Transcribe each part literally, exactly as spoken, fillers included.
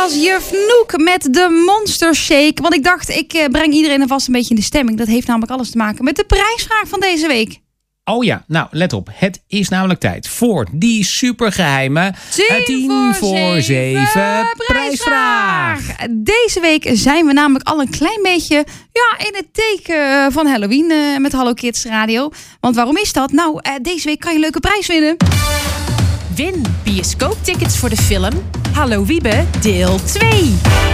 was Juf Noek met de Monster Shake. Want ik dacht, ik uh, breng iedereen alvast een beetje in de stemming. Dat heeft namelijk alles te maken met de prijsvraag van deze week. Oh ja, nou let op. Het is namelijk tijd voor die supergeheime tien voor zeven prijsvraag. Deze week zijn we namelijk al een klein beetje ja, in het teken van Halloween uh, met Hallo Kids Radio. Want waarom is dat? Nou, uh, deze week kan je een leuke prijs winnen. Win bioscooptickets voor de film Hallo Wiebe deel twee.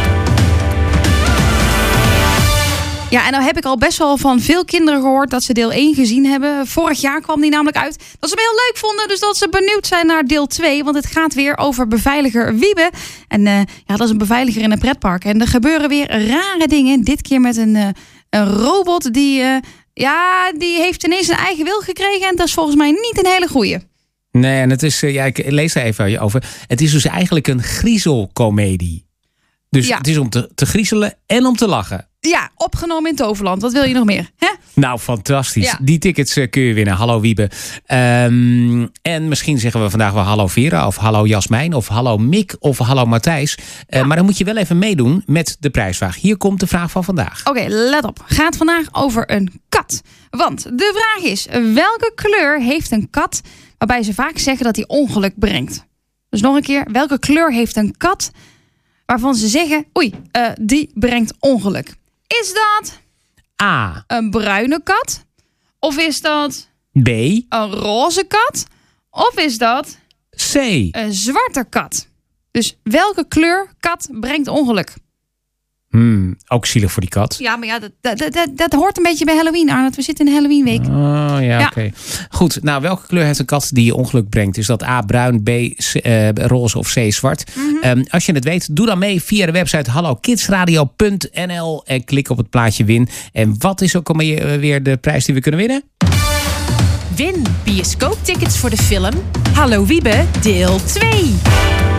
Ja, en nou heb ik al best wel van veel kinderen gehoord dat ze deel één gezien hebben. Vorig jaar kwam die namelijk uit. Dat ze hem heel leuk vonden, dus dat ze benieuwd zijn naar deel twee. Want het gaat weer over beveiliger Wiebe. En uh, ja, dat is een beveiliger in een pretpark. En er gebeuren weer rare dingen. Dit keer met een, uh, een robot die, uh, ja, die heeft ineens een eigen wil gekregen. En dat is volgens mij niet een hele goeie. Nee, en het is, ja, ik lees er even over. Het is dus eigenlijk een griezelcomedie. Dus ja. Het is om te, te griezelen en om te lachen. Ja, opgenomen in Toverland. Wat wil je nog meer? Hè? Nou, fantastisch. Ja. Die tickets uh, kun je winnen. Hallo Wiebe. Um, en misschien zeggen we vandaag wel hallo Vera of hallo Jasmijn of hallo Mick of hallo Matthijs. Uh, ja. Maar dan moet je wel even meedoen met de prijsvraag. Hier komt de vraag van vandaag. Oké, okay, let op. Gaat vandaag over een kat. Want de vraag is, welke kleur heeft een kat waarbij ze vaak zeggen dat hij ongeluk brengt? Dus nog een keer, welke kleur heeft een kat waarvan ze zeggen, oei, uh, die brengt ongeluk? Is dat A, een bruine kat? Of is dat B, een roze kat? Of is dat C, een zwarte kat? Dus welke kleur kat brengt ongeluk? Hmm, ook zielig voor die kat. Ja, maar ja, dat, dat, dat, dat hoort een beetje bij Halloween, Arnold. We zitten in de Halloweenweek. Oh, ja, ja. Oké. Okay. Goed, nou, welke kleur heeft een kat die ongeluk brengt? Is dat A, bruin, B, C, uh, roze of C, zwart? Mm-hmm. Um, als je het weet, doe dan mee via de website hallo kids radio punt n l en klik op het plaatje win. En wat is ook alweer weer de prijs die we kunnen winnen? Win bioscooptickets voor de film Hallo Wiebe deel twee.